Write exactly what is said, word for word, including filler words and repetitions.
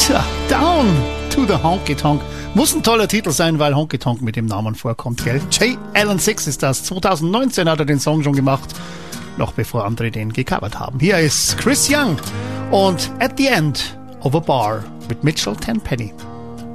Tja, Down to the Honky Tonk. Muss ein toller Titel sein, weil Honky Tonk mit dem Namen vorkommt, gell? Jay Allen Six ist das. zwanzig neunzehn hat er den Song schon gemacht, noch bevor andere den gecovert haben. Hier ist Chris Young und At the End of a Bar mit Mitchell Tenpenny.